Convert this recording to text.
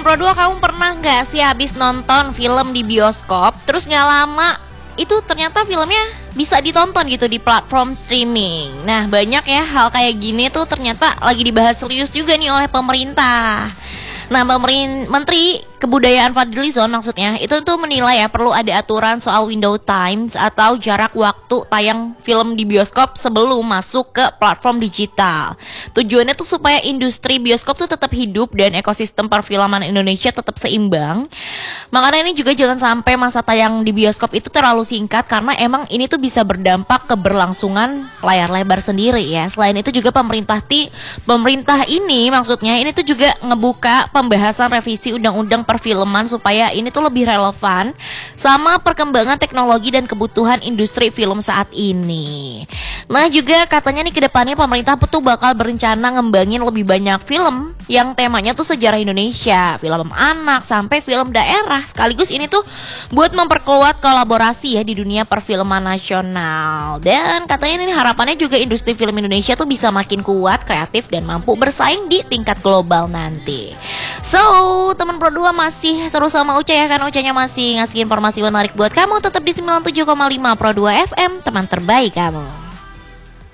Pro 2, kamu pernah nggak sih habis nonton film di bioskop, terus nggak lama itu ternyata filmnya bisa ditonton gitu di platform streaming. Nah, banyak ya hal kayak gini tuh ternyata lagi dibahas serius juga nih oleh pemerintah. Nah, Menteri Kebudayaan Fadlizon maksudnya itu tuh menilai ya perlu ada aturan soal window times atau jarak waktu tayang film di bioskop sebelum masuk ke platform digital. Tujuannya tuh supaya industri bioskop tuh tetap hidup dan ekosistem perfilman Indonesia tetap seimbang. Makanya ini juga jangan sampai masa tayang di bioskop itu terlalu singkat karena emang ini tuh bisa berdampak keberlangsungan layar lebar sendiri ya. Selain itu juga pemerintah ini maksudnya ini tuh juga ngebuka pembahasan revisi undang-undang perfilman supaya ini tuh lebih relevan sama perkembangan teknologi dan kebutuhan industri film saat ini. Nah, juga katanya nih kedepannya pemerintah tuh bakal berencana ngembangin lebih banyak film yang temanya tuh sejarah Indonesia, film anak sampai film daerah. Sekaligus ini tuh buat memperkuat kolaborasi ya di dunia perfilman nasional. Dan katanya ini harapannya juga industri film Indonesia tuh bisa makin kuat, kreatif dan mampu bersaing di tingkat global nanti. So, teman Pro 2 masih terus sama Uca ya, kan Ucanya masih ngasih informasi menarik buat kamu. Tetap di 97,5 Pro 2 FM, teman terbaik kamu.